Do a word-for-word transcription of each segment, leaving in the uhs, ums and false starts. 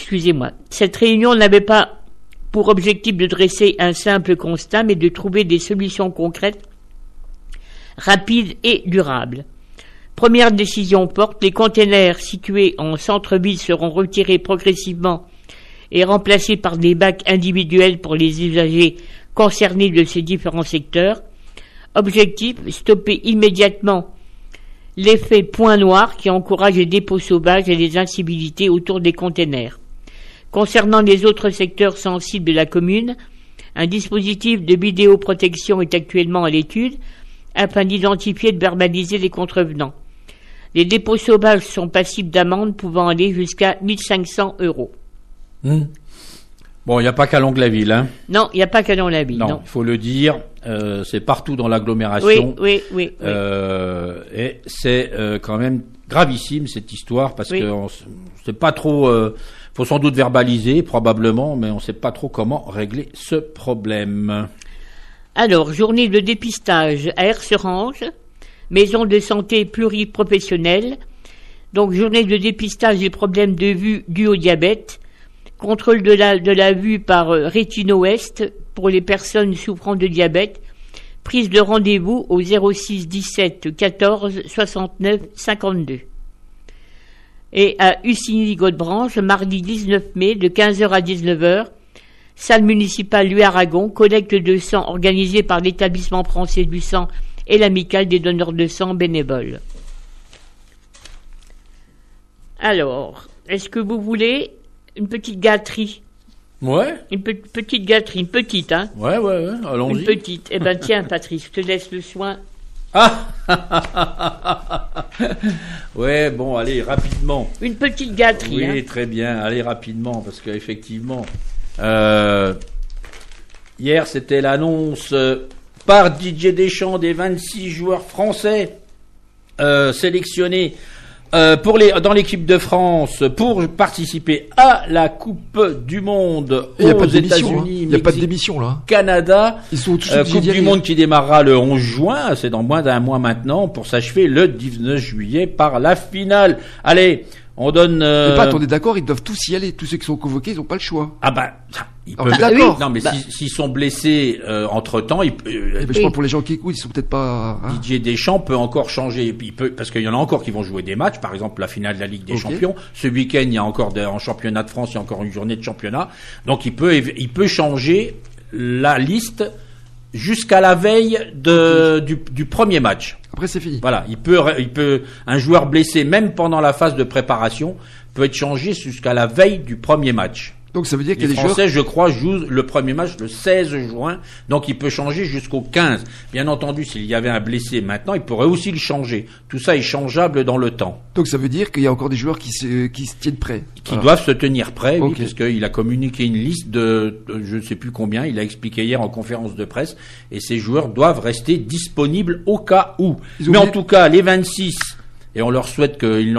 excusez-moi. Cette réunion n'avait pas pour objectif de dresser un simple constat, mais de trouver des solutions concrètes, rapides et durables. Première décision forte, les containers situés en centre-ville seront retirés progressivement et remplacés par des bacs individuels pour les usagers concernés de ces différents secteurs. Objectif, stopper immédiatement l'effet point noir qui encourage les dépôts sauvages et les incivilités autour des containers. Concernant les autres secteurs sensibles de la commune, un dispositif de vidéoprotection est actuellement à l'étude afin d'identifier et de verbaliser les contrevenants. Les dépôts sauvages sont passibles d'amendes pouvant aller jusqu'à mille cinq cents euros. Mmh. Bon, il n'y a pas qu'à Longlaville, hein. Non, il n'y a pas qu'à Longlaville. Non, non. il faut le dire, euh, c'est partout dans l'agglomération. Oui, oui, oui. Euh, oui. Et c'est euh, quand même gravissime cette histoire parce oui. que on sait pas trop. Euh, faut sans doute verbaliser, probablement, mais on ne sait pas trop comment régler ce problème. Alors, journée de dépistage à Erserange, maison de santé pluriprofessionnelle. Donc, journée de dépistage des problèmes de vue dus au diabète. Contrôle de la, de la vue par euh, Rétino-Ouest pour les personnes souffrant de diabète. Prise de rendez-vous au zéro six dix-sept quatorze soixante-neuf cinquante-deux. Et à Ussigny-Godebranche, mardi dix-neuf mai, de quinze heures à dix-neuf heures, salle municipale Louis-Aragon, collecte de sang organisée par l'établissement français du sang et l'amicale des donneurs de sang bénévoles. Alors, est-ce que vous voulez une petite gâterie? Ouais. Une pe- petite gâterie, une petite, hein? Ouais, ouais, ouais, allons-y. Une petite. Eh ben, tiens, Patrice, je te laisse le soin. Ah ouais, bon, allez, rapidement. Une petite gâterie, oui, hein? très bien, allez, rapidement, parce qu'effectivement, euh, hier, c'était l'annonce euh, par Didier Deschamps des vingt-six joueurs français euh, sélectionnés Euh, pour les, dans l'équipe de France pour participer à la Coupe du Monde aux États-Unis, il n'y a pas de démission là. Canada. Ils sont tous euh, Coupe du Monde qui démarrera le onze juin, c'est dans moins d'un mois maintenant, pour s'achever le dix-neuf juillet par la finale. Allez, on donne. Euh... Mais pas, attendez, d'accord, ils doivent tous y aller. Tous ceux qui sont convoqués, ils n'ont pas le choix. Ah bah. Ils ah, peuvent... d'accord. Non mais bah... s'ils, s'ils sont blessés euh, entre temps, ils... euh, je pense pour les gens qui écoutent, ils sont peut-être pas. Hein. Didier Deschamps peut encore changer, il peut, parce qu'il y en a encore qui vont jouer des matchs, par exemple la finale de la Ligue des okay. Champions. Ce week-end, il y a encore de, en championnat de France, il y a encore une journée de championnat, donc il peut, il peut changer la liste jusqu'à la veille de okay. du, du premier match. Après c'est fini. Voilà, il peut, il peut, un joueur blessé même pendant la phase de préparation peut être changé jusqu'à la veille du premier match. Donc ça veut dire que les les Français, joueurs... je crois, jouent le premier match le seize juin, donc il peut changer jusqu'au quinze. Bien entendu, s'il y avait un blessé maintenant, il pourrait aussi le changer. Tout ça est changeable dans le temps. Donc ça veut dire qu'il y a encore des joueurs qui se, qui se tiennent prêts. Qui voilà. doivent se tenir prêts, okay. oui, parce qu'il a communiqué une liste de, de je ne sais plus combien, il a expliqué hier en conférence de presse, et ces joueurs doivent rester disponibles au cas où. Mais en tout cas, les vingt-six... Et on leur souhaite qu'il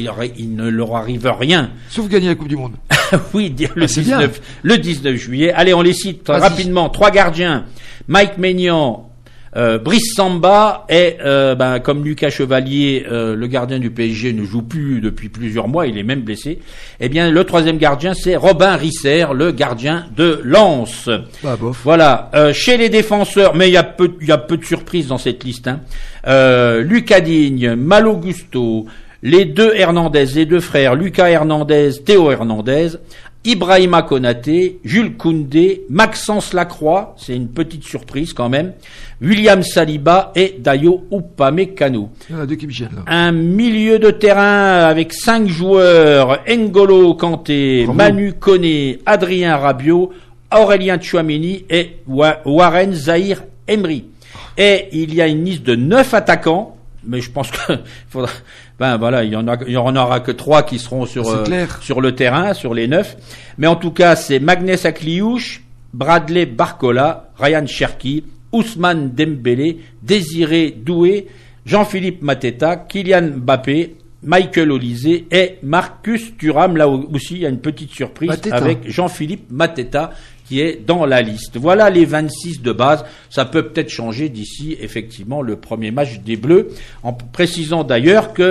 ne leur arrive rien. Sauf gagner la Coupe du Monde. Oui, le, ah, dix-neuf, le dix-neuf juillet. Allez, on les cite Vas-y. rapidement. Trois gardiens. Mike Maignan, euh, Brice Samba et, euh, ben, comme Lucas Chevalier, euh, le gardien du P S G ne joue plus depuis plusieurs mois, il est même blessé. Eh bien, le troisième gardien, c'est Robin Risser, le gardien de Lens. Bah, bof. Voilà. Euh, chez les défenseurs, mais il y a peu, il y a peu de surprises dans cette liste, hein. Euh, Lucas Digne, Malo Gusto, les deux Hernandez, les deux frères, Lucas Hernandez, Théo Hernandez, Ibrahima Konaté, Jules Koundé, Maxence Lacroix, c'est une petite surprise quand même, William Saliba et Dayo Upamecano. Il y en a deux qui me gênent, là. Un milieu de terrain avec cinq joueurs, N'Golo Kanté, Bravo. Manu Koné, Adrien Rabiot, Aurélien Tchouaméni et Warren Zahir Emery. Et il y a une liste de neuf attaquants, mais je pense que faudra, ben voilà, il y en a, il y en aura que trois qui seront sur euh, sur le terrain, sur les neuf. Mais en tout cas, c'est Magnès Akliouche, Bradley Barcola, Ryan Cherki, Ousmane Dembélé, Désiré Doué, Jean-Philippe Mateta, Kylian Mbappé, Michael Olise et Marcus Thuram. Là aussi, il y a une petite surprise Mateta. Avec Jean-Philippe Mateta qui est dans la liste. Voilà les vingt-six de base. Ça peut peut-être changer d'ici, effectivement, le premier match des Bleus, en précisant d'ailleurs que